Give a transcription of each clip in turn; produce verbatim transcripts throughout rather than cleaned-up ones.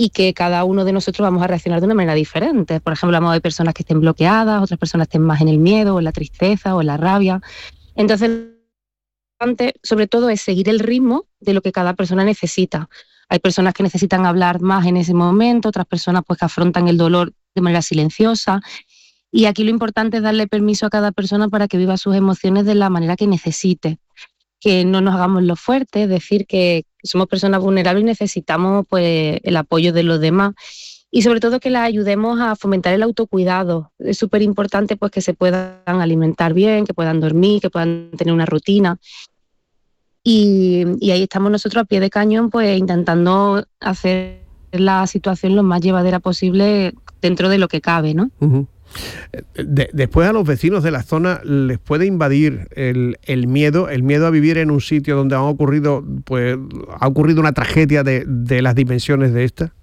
y que cada uno de nosotros vamos a reaccionar de una manera diferente. Por ejemplo, vamos a ver personas que estén bloqueadas, otras personas estén más en el miedo o en la tristeza o en la rabia. Entonces, sobre todo es seguir el ritmo de lo que cada persona necesita. Hay personas que necesitan hablar más en ese momento, otras personas pues que afrontan el dolor de manera silenciosa. Y aquí lo importante es darle permiso a cada persona para que viva sus emociones de la manera que necesite. Que no nos hagamos los fuertes, es decir, que somos personas vulnerables y necesitamos pues el apoyo de los demás. Y sobre todo que las ayudemos a fomentar el autocuidado. Es súper importante pues que se puedan alimentar bien, que puedan dormir, que puedan tener una rutina. Y, y ahí estamos nosotros a pie de cañón pues intentando hacer la situación lo más llevadera posible dentro de lo que cabe, ¿no? Uh-huh. De, después a los vecinos de la zona les puede invadir el, el miedo, el miedo a vivir en un sitio donde han ocurrido, pues, ha ocurrido una tragedia de, de las dimensiones de esta.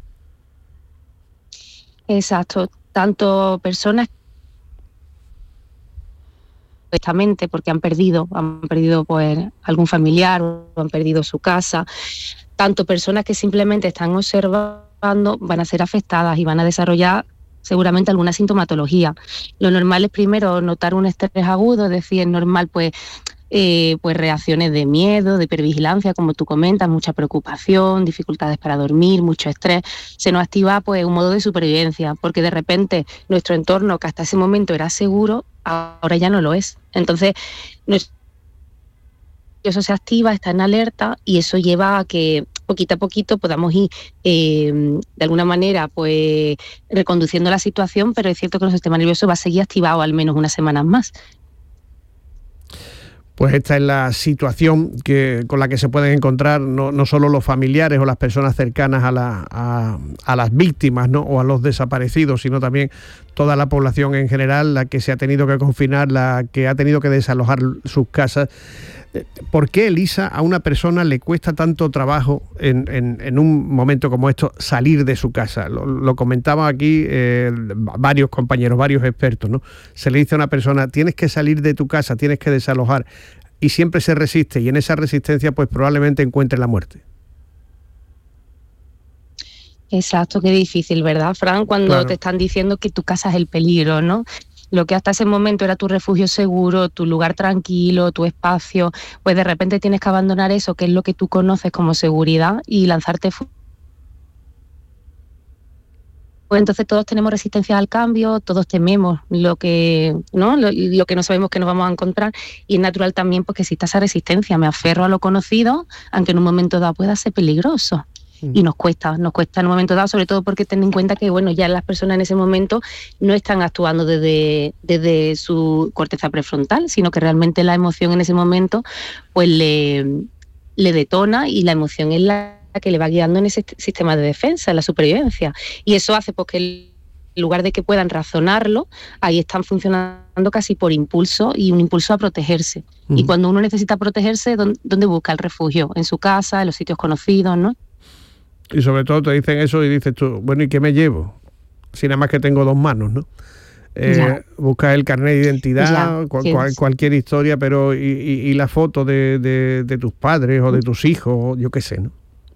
Exacto, tanto personas directamente porque han perdido, han perdido pues algún familiar o han perdido su casa, tanto personas que simplemente están observando van a ser afectadas y van a desarrollar seguramente alguna sintomatología. Lo normal es primero notar un estrés agudo, es decir, es normal pues, eh, pues reacciones de miedo, de hipervigilancia, como tú comentas, mucha preocupación, dificultades para dormir, mucho estrés. Se nos activa pues un modo de supervivencia, porque de repente nuestro entorno, que hasta ese momento era seguro, ahora ya no lo es. Entonces, nuestro eso se activa, está en alerta y eso lleva a que poquito a poquito podamos ir eh, de alguna manera pues reconduciendo la situación, pero es cierto que el sistema nervioso va a seguir activado al menos unas semanas más. Pues esta es la situación que, con la que se pueden encontrar no, no solo los familiares o las personas cercanas a, la, a, a las víctimas, ¿no? O a los desaparecidos, sino también toda la población en general, la que se ha tenido que confinar, la que ha tenido que desalojar sus casas. ¿Por qué, Elisa, a una persona le cuesta tanto trabajo en, en, en un momento como esto salir de su casa? Lo, lo comentaban aquí eh, varios compañeros, varios expertos, ¿no? Se le dice a una persona, tienes que salir de tu casa, tienes que desalojar, y siempre se resiste, y en esa resistencia pues probablemente encuentre la muerte. Exacto, qué difícil, ¿verdad, Fran? Cuando claro. te están diciendo que tu casa es el peligro, ¿no? Lo que hasta ese momento era tu refugio seguro, tu lugar tranquilo, tu espacio, pues de repente tienes que abandonar eso, que es lo que tú conoces como seguridad, y lanzarte fuera. Pues entonces todos tenemos resistencia al cambio, todos tememos lo que, ¿no? Lo, lo que no sabemos que nos vamos a encontrar, y es natural también porque exista esa resistencia. Me aferro a lo conocido, aunque en un momento dado pueda ser peligroso. Y nos cuesta, nos cuesta en un momento dado, sobre todo porque ten en cuenta que bueno, ya las personas en ese momento no están actuando desde, desde su corteza prefrontal, sino que realmente la emoción en ese momento pues le, le detona, y la emoción es la que le va guiando en ese sistema de defensa, en la supervivencia. Y eso hace pues, que en lugar de que puedan razonarlo, ahí están funcionando casi por impulso, y un impulso a protegerse. Mm. Y cuando uno necesita protegerse, ¿dónde busca el refugio? En su casa, en los sitios conocidos, ¿no? Y sobre todo te dicen eso y dices tú, bueno, ¿y qué me llevo? Si nada más que tengo dos manos, ¿no? Eh, buscar el carnet de identidad, cual, cual, cualquier historia, pero y, y, y la foto de, de, de tus padres o de tus hijos, o yo qué sé, ¿no?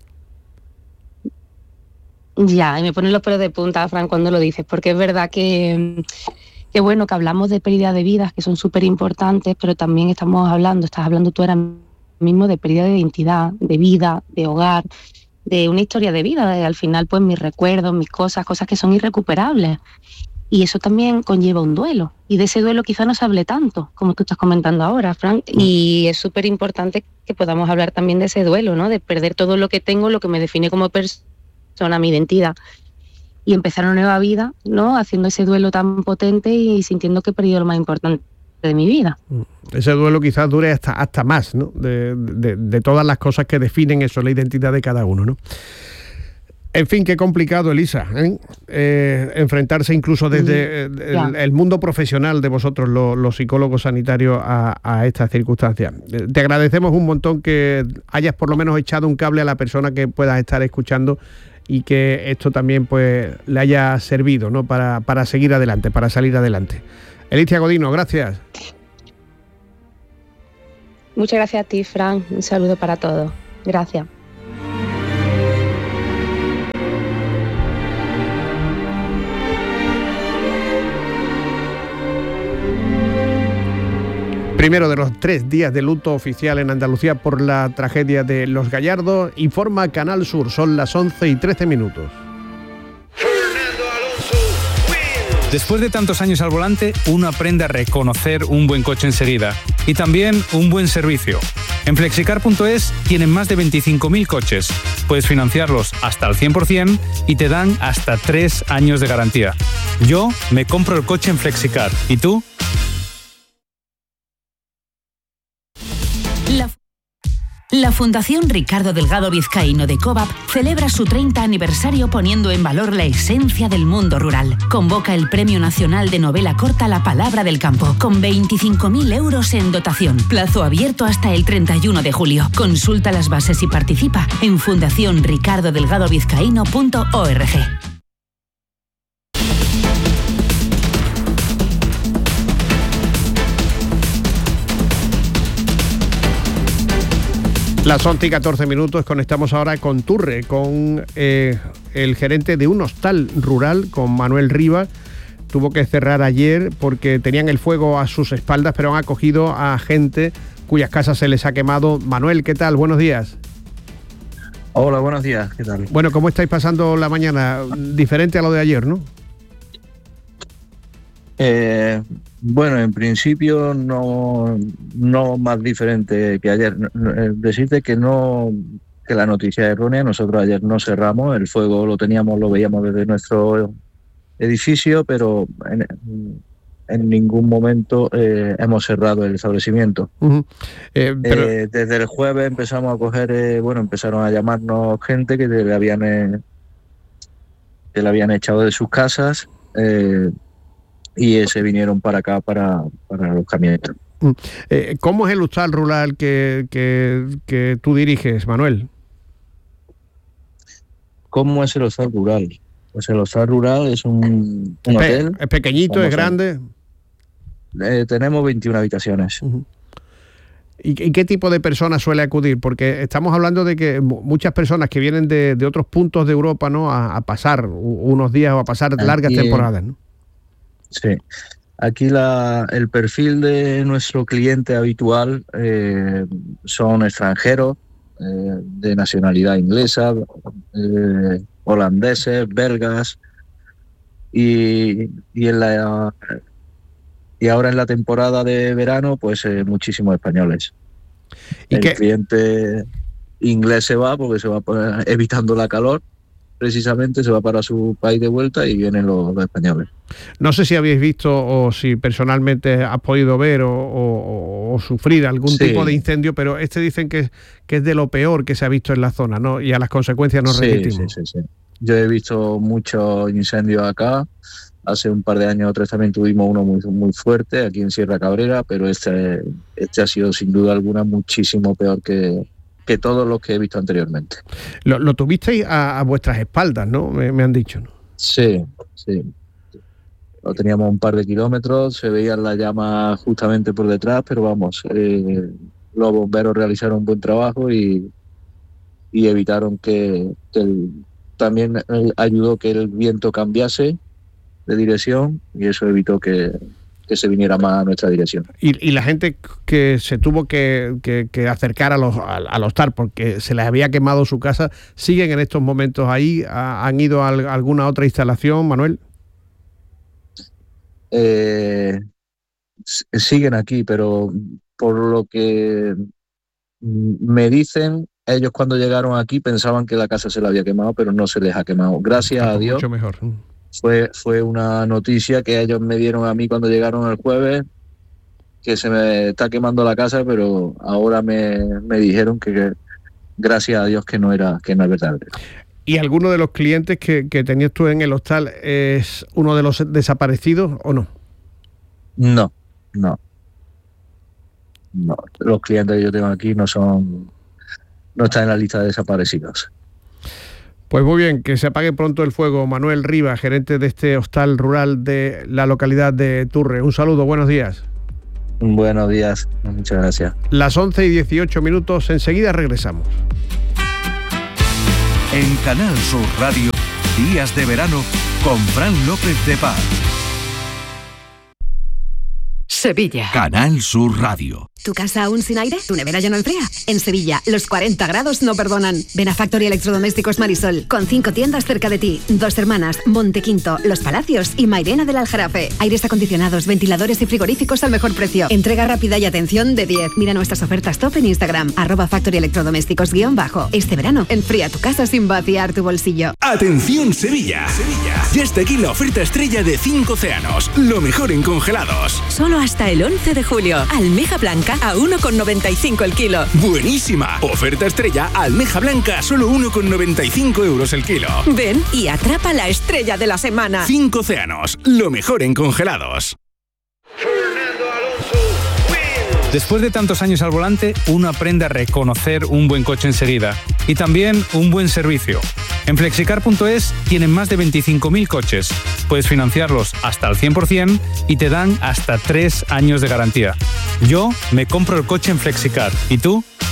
Ya, y me ponen los pelos de punta, Fran, cuando lo dices, porque es verdad que, que bueno, que hablamos de pérdida de vidas, que son súper importantes, pero también estamos hablando, estás hablando tú ahora mismo de pérdida de identidad, de vida, de hogar, de una historia de vida, de, al final pues mis recuerdos, mis cosas, cosas que son irrecuperables, y eso también conlleva un duelo, y de ese duelo quizá no se hable tanto, como tú estás comentando ahora, Frank, y es súper importante que podamos hablar también de ese duelo, ¿no? De perder todo lo que tengo, lo que me define como persona, mi identidad, y empezar una nueva vida, ¿no? Haciendo ese duelo tan potente y sintiendo que he perdido lo más importante de mi vida. Ese duelo quizás dure hasta, hasta más, ¿no? De, de, de todas las cosas que definen eso, la identidad de cada uno, ¿no? En fin, qué complicado, Elisa, ¿eh? Eh, enfrentarse incluso desde el, el, el mundo profesional de vosotros, los, los psicólogos sanitarios, a, a estas circunstancias. Te agradecemos un montón que hayas por lo menos echado un cable a la persona que puedas estar escuchando, y que esto también pues le haya servido, ¿no? Para, para seguir adelante, para salir adelante. Elisa Godino, gracias. Muchas gracias a ti, Fran. Un saludo para todos. Gracias. Primero de los tres días de luto oficial en Andalucía por la tragedia de Los Gallardos, informa Canal Sur, son las once y trece minutos. Después de tantos años al volante, uno aprende a reconocer un buen coche enseguida y también un buen servicio. En flexicar punto es tienen más de veinticinco mil coches. Puedes financiarlos hasta al cien por ciento y te dan hasta tres años de garantía. Yo me compro el coche en Flexicar. ¿Y tú? La... La Fundación Ricardo Delgado Vizcaíno de COVAP celebra su treinta aniversario poniendo en valor la esencia del mundo rural. Convoca el Premio Nacional de Novela Corta La Palabra del Campo, con veinticinco mil euros en dotación. Plazo abierto hasta el treinta y uno de julio. Consulta las bases y participa en fundación ricardo delgado vizcaíno punto org. Las once y catorce minutos, conectamos ahora con Turre, con eh, el gerente de un hostal rural, con Manuel Rivas. Tuvo que cerrar ayer porque tenían el fuego a sus espaldas, pero han acogido a gente cuyas casas se les ha quemado. Manuel, ¿qué tal? Buenos días. Hola, buenos días, ¿qué tal? Bueno, ¿cómo estáis pasando la mañana? Diferente a lo de ayer, ¿no? Eh, bueno, en principio no, no más diferente que ayer. Decirte que no que la noticia es errónea. Nosotros ayer no cerramos, el fuego lo teníamos, lo veíamos desde nuestro edificio, pero en, en ningún momento eh, hemos cerrado el establecimiento. Uh-huh. eh, pero... eh, desde el jueves empezamos a coger, eh, bueno, empezaron a llamarnos gente que le habían eh, que le habían echado de sus casas. Eh, y se vinieron para acá, para, para los camiones. Eh, ¿Cómo es el hostal rural que, que, que tú diriges, Manuel? ¿Cómo es el hostal rural? Pues el hostal rural es un, un es hotel. ¿Es pequeñito, es grande? Eh, tenemos veintiuna habitaciones. Uh-huh. ¿Y, ¿Y qué tipo de personas suele acudir? Porque estamos hablando de que muchas personas que vienen de, de otros puntos de Europa, ¿no?, a, a pasar unos días o a pasar largas Aquí, temporadas, ¿no? Sí, aquí la, el perfil de nuestro cliente habitual eh, son extranjeros eh, de nacionalidad inglesa, eh, holandeses, belgas y, y, en la, y ahora en la temporada de verano pues eh, muchísimos españoles. ¿Y el qué? cliente inglés se va porque se va evitando la calor. Precisamente se va para su país de vuelta y vienen los, los españoles. No sé si habéis visto o si personalmente has podido ver o, o, o sufrir algún sí. tipo de incendio, pero este dicen que, que es de lo peor que se ha visto en la zona, ¿no? Y a las consecuencias nos sí, remitimos. Sí, sí, sí. Yo he visto muchos incendios acá. Hace un par de años o tres también tuvimos uno muy, muy fuerte aquí en Sierra Cabrera, pero este, este ha sido sin duda alguna muchísimo peor que... que todos los que he visto anteriormente. Lo, lo tuvisteis a, a vuestras espaldas, ¿no? Me, me han dicho, ¿no? Sí, sí. Lo teníamos un par de kilómetros, se veían las llamas justamente por detrás, pero vamos, eh, los bomberos realizaron un buen trabajo y, y evitaron que, que el, también ayudó que el viento cambiase de dirección y eso evitó que... que se viniera más a nuestra dirección. Y, y la gente que se tuvo que, que, que acercar a los, a, al hostal porque se les había quemado su casa, ¿siguen en estos momentos ahí? ¿Han ido a alguna otra instalación, Manuel? Eh, siguen aquí, pero por lo que me dicen, ellos cuando llegaron aquí pensaban que la casa se la había quemado, pero no se les ha quemado. Gracias a Dios. Mucho mejor. Fue, fue una noticia que ellos me dieron a mí cuando llegaron el jueves, que se me está quemando la casa, pero ahora me, me dijeron que, que gracias a Dios que no era, que no es verdad. ¿Y alguno de los clientes que, que tenías tú en el hostal es uno de los desaparecidos o no? No, no. No, los clientes que yo tengo aquí no son, no están en la lista de desaparecidos. Pues muy bien, que se apague pronto el fuego. Manuel Rivas, gerente de este hostal rural de la localidad de Turre. Un saludo, buenos días. Buenos días, muchas gracias. Las once y dieciocho minutos, enseguida regresamos. En Canal Sur Radio, Días de Verano, con Fran López de Paz. Sevilla. Canal Sur Radio. ¿Tu casa aún sin aire? ¿Tu nevera ya no enfría? En Sevilla, los cuarenta grados no perdonan. Ven a Factory Electrodomésticos Marisol, con cinco tiendas cerca de ti. Dos Hermanas, Montequinto, Los Palacios y Mairena del Aljarafe. Aires acondicionados, ventiladores y frigoríficos al mejor precio. Entrega rápida y atención de diez. Mira nuestras ofertas top en Instagram, arroba Factory Electrodomésticos guión bajo. Este verano, enfría tu casa sin vaciar tu bolsillo. ¡Atención Sevilla! Sevilla. Ya está aquí la oferta estrella de cinco océanos. Lo mejor en congelados. Solo hasta el once de julio. Almeja blanca a uno con noventa y cinco el kilo. ¡Buenísima! Oferta estrella, almeja blanca a solo uno con noventa y cinco euros el kilo. Ven y atrapa la estrella de la semana. Cinco océanos, lo mejor en congelados. Después de tantos años al volante, uno aprende a reconocer un buen coche enseguida y también un buen servicio. En Flexicar punto es tienen más de veinticinco mil coches. Puedes financiarlos hasta al cien por ciento y te dan hasta tres años de garantía. Yo me compro el coche en Flexicar. ¿Y tú?